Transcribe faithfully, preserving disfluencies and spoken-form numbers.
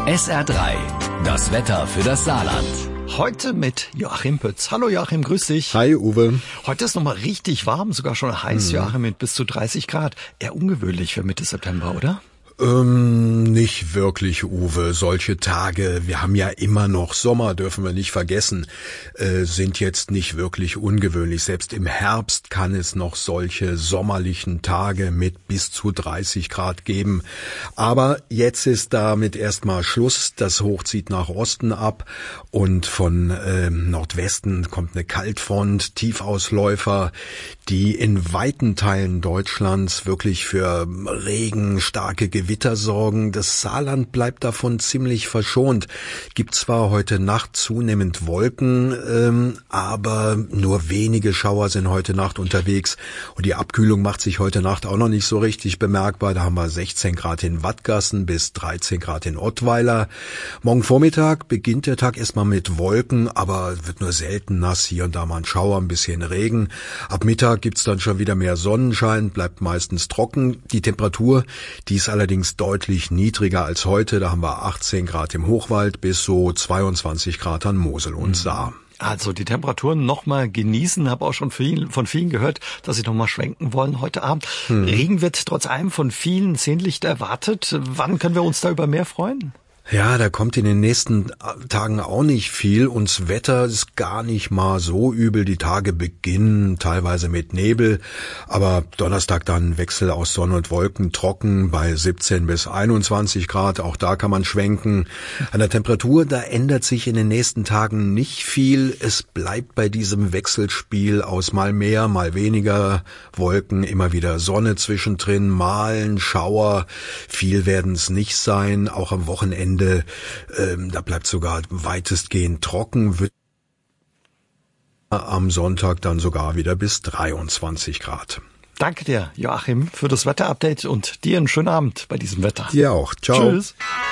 S R drei, das Wetter für das Saarland. Heute mit Joachim Pütz. Hallo Joachim, grüß dich. Hi Uwe. Heute ist nochmal richtig warm, sogar schon heiß, mhm. Joachim, mit bis zu dreißig Grad. Eher ungewöhnlich für Mitte September, oder? Ähm, nicht wirklich, Uwe. Solche Tage, wir haben ja immer noch Sommer, dürfen wir nicht vergessen, äh, sind jetzt nicht wirklich ungewöhnlich. Selbst im Herbst kann es noch solche sommerlichen Tage mit bis zu dreißig Grad geben. Aber jetzt ist damit erstmal Schluss. Das Hoch zieht nach Osten ab und von äh, Nordwesten kommt eine Kaltfront, Tiefausläufer, die in weiten Teilen Deutschlands wirklich für Regen, starke Gewitter sorgen. Das Saarland bleibt davon ziemlich verschont. Gibt zwar heute Nacht zunehmend Wolken, ähm, aber nur wenige Schauer sind heute Nacht unterwegs. Und die Abkühlung macht sich heute Nacht auch noch nicht so richtig bemerkbar. Da haben wir sechzehn Grad in Wattgassen bis dreizehn Grad in Ottweiler. Morgen Vormittag beginnt der Tag erstmal mit Wolken, aber wird nur selten nass. Hier und da mal ein Schauer, ein bisschen Regen. Ab Mittag gibt's dann schon wieder mehr Sonnenschein, bleibt meistens trocken. Die Temperatur, die ist allerdings deutlich niedriger als heute. Da haben wir achtzehn Grad im Hochwald bis so zweiundzwanzig Grad an Mosel und Saar. Also die Temperaturen nochmal genießen. Habe auch schon viel, von vielen gehört, dass sie nochmal schwenken wollen heute Abend. Hm. Regen wird trotz allem von vielen Sehnlichst erwartet. Wann können wir uns da über mehr freuen? Ja, da kommt in den nächsten Tagen auch nicht viel und das Wetter ist gar nicht mal so übel. Die Tage beginnen teilweise mit Nebel, aber Donnerstag dann Wechsel aus Sonne und Wolken, trocken bei siebzehn bis einundzwanzig Grad. Auch da kann man schwenken. An der Temperatur, da ändert sich in den nächsten Tagen nicht viel. Es bleibt bei diesem Wechselspiel aus mal mehr, mal weniger Wolken, immer wieder Sonne zwischendrin, mal ein Schauer. Viel werden es nicht sein, auch am Wochenende. Ähm, da bleibt sogar weitestgehend trocken, wird am Sonntag dann sogar wieder bis dreiundzwanzig Grad. Danke dir, Joachim, für das Wetterupdate und dir einen schönen Abend bei diesem Wetter. Dir auch. Ciao. Tschüss.